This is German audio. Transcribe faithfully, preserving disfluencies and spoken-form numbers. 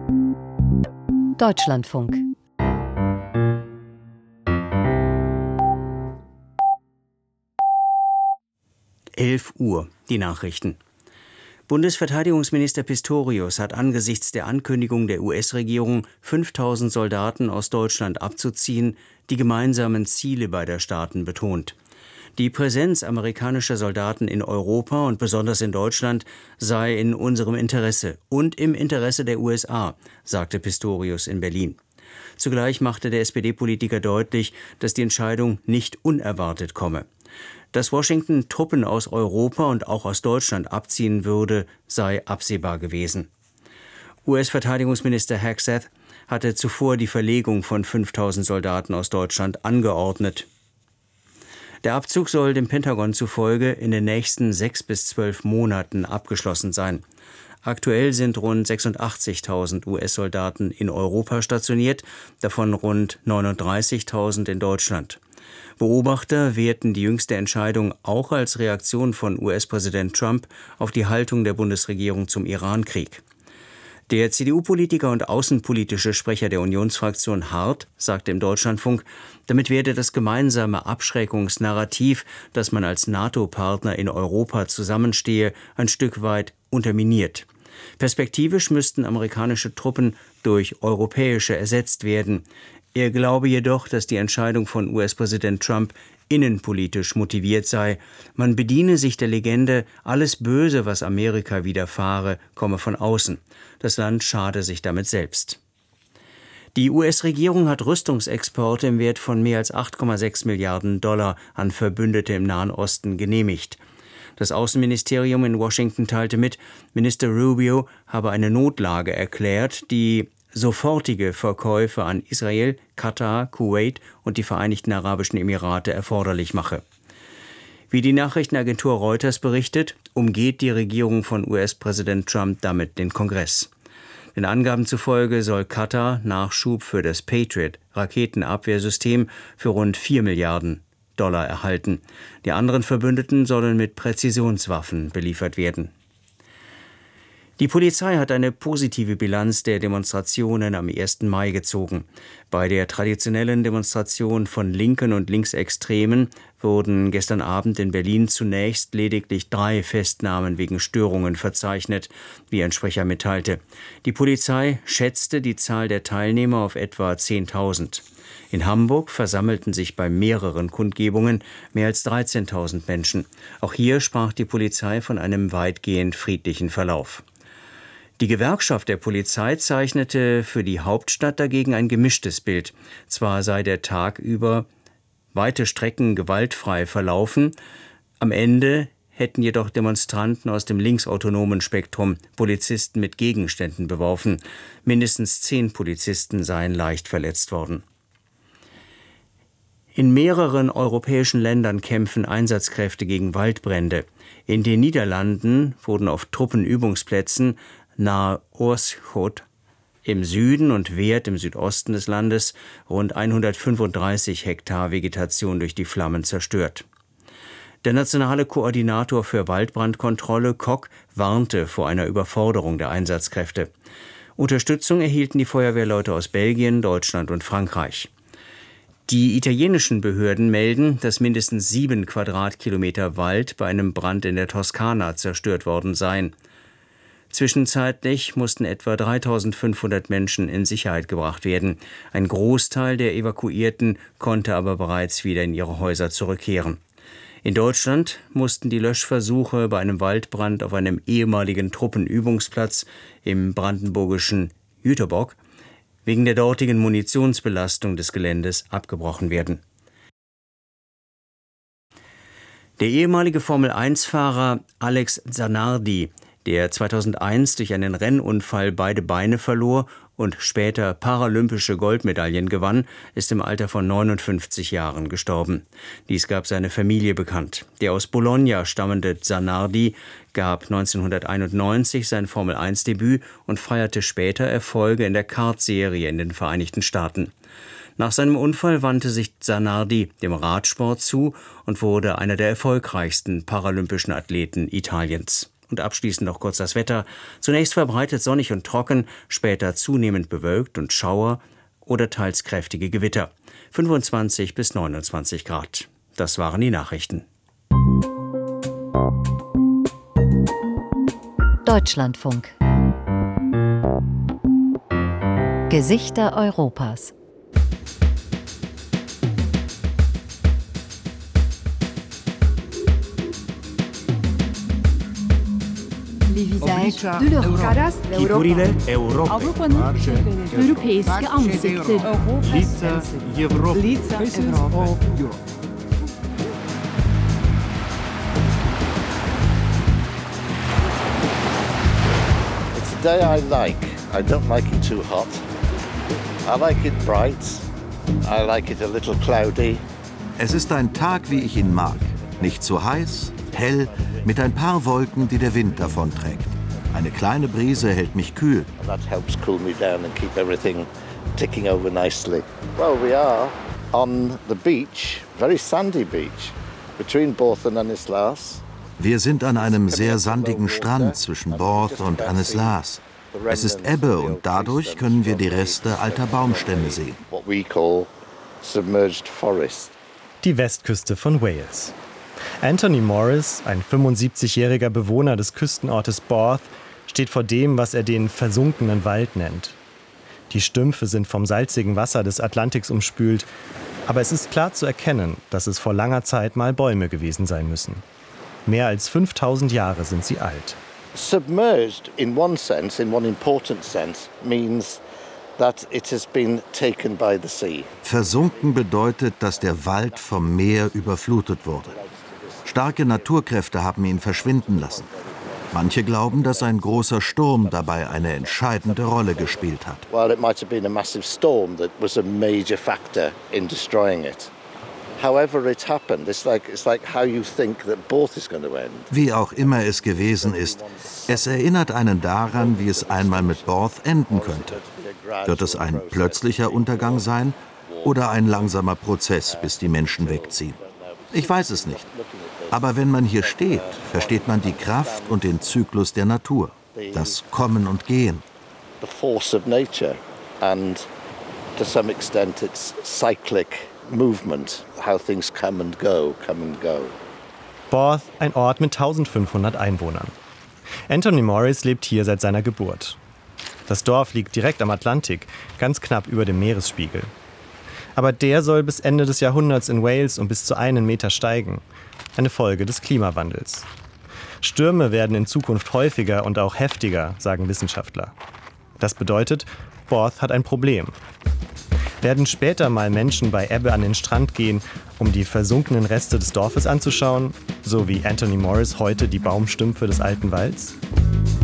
Deutschlandfunk. elf Uhr, die Nachrichten. Bundesverteidigungsminister Pistorius hat angesichts der Ankündigung der U S-Regierung, fünftausend Soldaten aus Deutschland abzuziehen, die gemeinsamen Ziele beider Staaten betont. Die Präsenz amerikanischer Soldaten in Europa und besonders in Deutschland sei in unserem Interesse und im Interesse der U S A, sagte Pistorius in Berlin. Zugleich machte der S P D-Politiker deutlich, dass die Entscheidung nicht unerwartet komme. Dass Washington Truppen aus Europa und auch aus Deutschland abziehen würde, sei absehbar gewesen. U S-Verteidigungsminister Hegseth hatte zuvor die Verlegung von fünftausend Soldaten aus Deutschland angeordnet. Der Abzug soll dem Pentagon zufolge in den nächsten sechs bis zwölf Monaten abgeschlossen sein. Aktuell sind rund sechsundachtzigtausend U S-Soldaten in Europa stationiert, davon rund neununddreißigtausend in Deutschland. Beobachter werten die jüngste Entscheidung auch als Reaktion von U S-Präsident Trump auf die Haltung der Bundesregierung zum Irankrieg. Der C D U-Politiker und außenpolitische Sprecher der Unionsfraktion Hart sagte im Deutschlandfunk, damit werde das gemeinsame Abschreckungsnarrativ, dass man als NATO-Partner in Europa zusammenstehe, ein Stück weit unterminiert. Perspektivisch müssten amerikanische Truppen durch europäische ersetzt werden. Er glaube jedoch, dass die Entscheidung von U S-Präsident Trump innenpolitisch motiviert sei. Man bediene sich der Legende, alles Böse, was Amerika widerfahre, komme von außen. Das Land schade sich damit selbst. Die U S-Regierung hat Rüstungsexporte im Wert von mehr als acht Komma sechs Milliarden Dollar an Verbündete im Nahen Osten genehmigt. Das Außenministerium in Washington teilte mit, Minister Rubio habe eine Notlage erklärt, die sofortige Verkäufe an Israel, Katar, Kuwait und die Vereinigten Arabischen Emirate erforderlich mache. Wie die Nachrichtenagentur Reuters berichtet, umgeht die Regierung von U S-Präsident Trump damit den Kongress. Den Angaben zufolge soll Katar Nachschub für das Patriot-Raketenabwehrsystem für rund vier Milliarden Dollar erhalten. Die anderen Verbündeten sollen mit Präzisionswaffen beliefert werden. Die Polizei hat eine positive Bilanz der Demonstrationen am ersten Mai gezogen. Bei der traditionellen Demonstration von Linken und Linksextremen wurden gestern Abend in Berlin zunächst lediglich drei Festnahmen wegen Störungen verzeichnet, wie ein Sprecher mitteilte. Die Polizei schätzte die Zahl der Teilnehmer auf etwa zehntausend. In Hamburg versammelten sich bei mehreren Kundgebungen mehr als dreizehntausend Menschen. Auch hier sprach die Polizei von einem weitgehend friedlichen Verlauf. Die Gewerkschaft der Polizei zeichnete für die Hauptstadt dagegen ein gemischtes Bild. Zwar sei der Tag über weite Strecken gewaltfrei verlaufen, am Ende hätten jedoch Demonstranten aus dem linksautonomen Spektrum Polizisten mit Gegenständen beworfen. Mindestens zehn Polizisten seien leicht verletzt worden. In mehreren europäischen Ländern kämpfen Einsatzkräfte gegen Waldbrände. In den Niederlanden wurden auf Truppenübungsplätzen nahe Oorschot im Süden und Weert im Südosten des Landes rund hundertfünfunddreißig Hektar Vegetation durch die Flammen zerstört. Der nationale Koordinator für Waldbrandkontrolle, Kok, warnte vor einer Überforderung der Einsatzkräfte. Unterstützung erhielten die Feuerwehrleute aus Belgien, Deutschland und Frankreich. Die italienischen Behörden melden, dass mindestens sieben Quadratkilometer Wald bei einem Brand in der Toskana zerstört worden seien. Zwischenzeitlich mussten etwa dreitausendfünfhundert Menschen in Sicherheit gebracht werden. Ein Großteil der Evakuierten konnte aber bereits wieder in ihre Häuser zurückkehren. In Deutschland mussten die Löschversuche bei einem Waldbrand auf einem ehemaligen Truppenübungsplatz im brandenburgischen Jüterbock wegen der dortigen Munitionsbelastung des Geländes abgebrochen werden. Der ehemalige Formel eins Fahrer Alex Zanardi, der zweitausendeins durch einen Rennunfall beide Beine verlor und später paralympische Goldmedaillen gewann, ist im Alter von neunundfünfzig Jahren gestorben. Dies gab seine Familie bekannt. Der aus Bologna stammende Zanardi gab neunzehnhunderteinundneunzig sein Formel eins Debüt und feierte später Erfolge in der Kartserie in den Vereinigten Staaten. Nach seinem Unfall wandte sich Zanardi dem Radsport zu und wurde einer der erfolgreichsten paralympischen Athleten Italiens. Und abschließend noch kurz das Wetter. Zunächst verbreitet sonnig und trocken, später zunehmend bewölkt und Schauer oder teils kräftige Gewitter. fünfundzwanzig bis neunundzwanzig Grad. Das waren die Nachrichten. Deutschlandfunk. Gesichter Europas. Les visages de l'Europe. Kiturile Europa. Avrupa'nın europeiske ansikter. Лица Европы. Лица Европы. It's a day I like. I don't like it too hot. I like it bright. I like it a little cloudy. Es ist ein Tag, wie ich ihn mag. Nicht zu heiß, hell, mit ein paar Wolken, die der Wind davonträgt. Eine kleine Brise hält mich kühl. That helps cool me down and keep everything ticking over nicely. Well, we are on the beach, very sandy beach, between Borth and Anislas. Wir sind an einem sehr sandigen Strand zwischen Borth und Anislas. Es ist Ebbe und dadurch können wir die Reste alter Baumstämme sehen. What we call submerged forest. Die Westküste von Wales. Anthony Morris, ein fünfundsiebzigjähriger Bewohner des Küstenortes Borth, steht vor dem, was er den versunkenen Wald nennt. Die Stümpfe sind vom salzigen Wasser des Atlantiks umspült, aber es ist klar zu erkennen, dass es vor langer Zeit mal Bäume gewesen sein müssen. Mehr als fünftausend Jahre sind sie alt. Submerged in one sense, in one important sense, means that it has been taken by the sea. Versunken bedeutet, dass der Wald vom Meer überflutet wurde. Starke Naturkräfte haben ihn verschwinden lassen. Manche glauben, dass ein großer Sturm dabei eine entscheidende Rolle gespielt hat. Well, it might have been a massive storm that was a major factor in destroying it. However it happened, it's like, it's like how you think that Borth is going to end. Wie auch immer es gewesen ist, es erinnert einen daran, wie es einmal mit Borth enden könnte. Wird es ein plötzlicher Untergang sein oder ein langsamer Prozess, bis die Menschen wegziehen? Ich weiß es nicht. Aber wenn man hier steht, versteht man die Kraft und den Zyklus der Natur, das Kommen und Gehen. The force of nature and to some extent it's cyclic movement, how things come and go, come and go. Borth, ein Ort mit eintausendfünfhundert Einwohnern. Anthony Morris lebt hier seit seiner Geburt. Das Dorf liegt direkt am Atlantik, ganz knapp über dem Meeresspiegel. Aber der soll bis Ende des Jahrhunderts in Wales um bis zu einen Meter steigen. Eine Folge des Klimawandels. Stürme werden in Zukunft häufiger und auch heftiger, sagen Wissenschaftler. Das bedeutet, Borth hat ein Problem. Werden später mal Menschen bei Ebbe an den Strand gehen, um die versunkenen Reste des Dorfes anzuschauen, so wie Anthony Morris heute die Baumstümpfe des alten Walds?